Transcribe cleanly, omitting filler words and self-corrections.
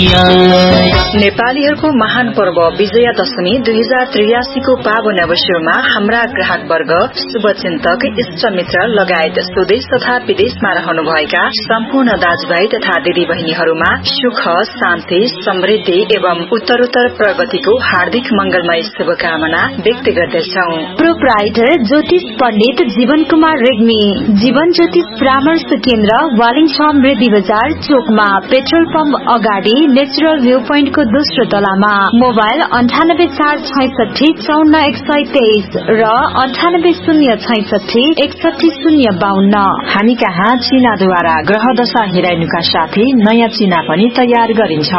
नेपालीहरूको महान पर्व विजयादशमी 2083 को पावन अवसरमा हाम्रा ग्राहक वर्ग, शुभचिन्तक, इष्टमित्र लगायत स्वदेश तथा विदेशमा रहनुभएका सम्पूर्ण दाजुभाइ तथा दिदी बहिनीहरूमा सुख, शान्ति, समृद्धि एवं उत्तरोत्तर प्रगतिको हार्दिक मंगलमय शुभकामना व्यक्त गर्दछौ। प्रोप्राइटर ज्योतिष पण्डित जीवन कुमार रेग्मी, जीवन ज्योतिष परामर्श केन्द्र, वालिङ मृदी बजार चोकमा, पेट्रोल पम्प अगाडि, नेचुरल भ्यू पोइन्ट को दोस्रो तलामा। मोबाइल 9846546123 र 98066152। हामी कहाँ चिनाद्वारा ग्रह दशा हेराइनुका साथै नयाँ चिना पनि तयार गरिन्छ।